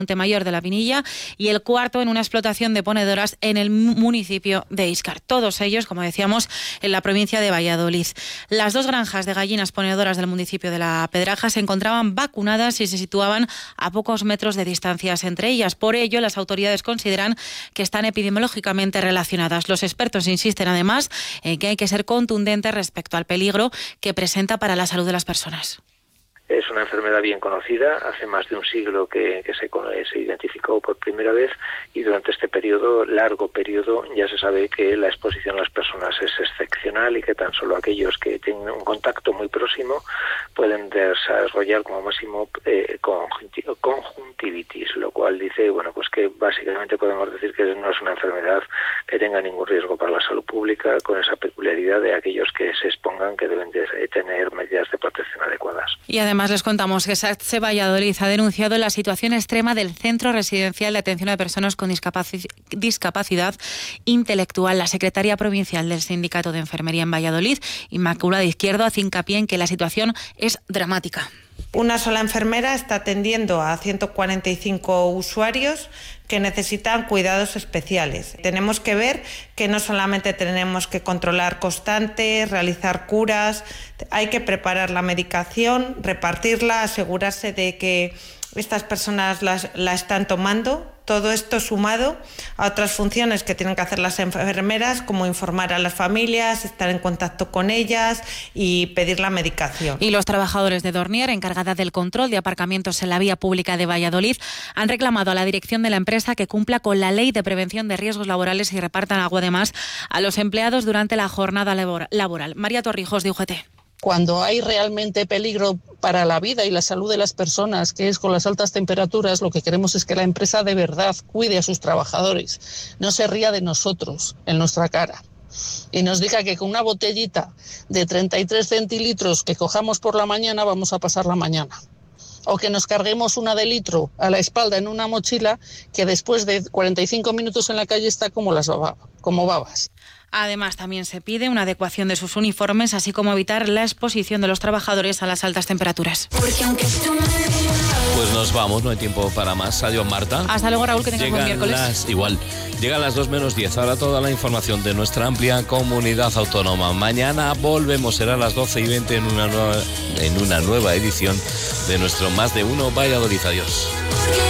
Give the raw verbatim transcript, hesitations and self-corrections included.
Montemayor de la Pinilla y el cuarto en una explotación de ponedoras en el municipio de Íscar. Todos ellos, como decíamos, en la provincia de Valladolid. Las dos granjas de gallinas ponedoras del municipio de La Pedraja se encontraban vacunadas y se situaban a pocos metros de distancias entre ellas. Por ello, las autoridades consideran que están epidemiológicamente relacionadas. Los expertos insisten además en que hay que ser contundentes respecto al peligro que presenta para la salud de las personas. Es una enfermedad bien conocida, hace más de un siglo que, que se, se identificó por primera vez y durante este periodo, largo periodo, ya se sabe que la exposición a las personas es excepcional y que tan solo aquellos que tienen un contacto muy próximo pueden desarrollar como máximo eh, conjuntivitis, lo cual dice, bueno, pues que básicamente podemos decir que no es una enfermedad que tenga ningún riesgo para la salud pública, con esa peculiaridad de aquellos que se expongan que deben de tener medidas de protección adecuadas. Y además les contamos que SATSE Valladolid ha denunciado la situación extrema del Centro Residencial de Atención a Personas con Discapaci- Discapacidad Intelectual. La secretaria provincial del Sindicato de Enfermería en Valladolid, Inmaculada Izquierdo, hace hincapié en que la situación es dramática. Una sola enfermera está atendiendo a ciento cuarenta y cinco usuarios que necesitan cuidados especiales. Tenemos que ver que no solamente tenemos que controlar constantes, realizar curas, hay que preparar la medicación, repartirla, asegurarse de que estas personas las, la están tomando. Todo esto sumado a otras funciones que tienen que hacer las enfermeras, como informar a las familias, estar en contacto con ellas y pedir la medicación. Y los trabajadores de Dornier, encargada del control de aparcamientos en la vía pública de Valladolid, han reclamado a la dirección de la empresa que cumpla con la ley de prevención de riesgos laborales y repartan agua de más a los empleados durante la jornada laboral. María Torrijos, de U G T. Cuando hay realmente peligro para la vida y la salud de las personas, que es con las altas temperaturas, lo que queremos es que la empresa de verdad cuide a sus trabajadores, no se ría de nosotros en nuestra cara y nos diga que con una botellita de treinta y tres centilitros que cojamos por la mañana vamos a pasar la mañana. O que nos carguemos una de litro a la espalda en una mochila que después de cuarenta y cinco minutos en la calle está como las babas, como babas. Además, también se pide una adecuación de sus uniformes, así como evitar la exposición de los trabajadores a las altas temperaturas. Pues nos vamos, no hay tiempo para más. Adiós, Marta. Hasta luego, Raúl, que tengas buen miércoles. Las, igual, llegan las dos menos diez. Ahora toda la información de nuestra amplia comunidad autónoma. Mañana volvemos, será a las doce y veinte en una nueva, en una nueva edición de nuestro Más de Uno Valladolid. Adiós.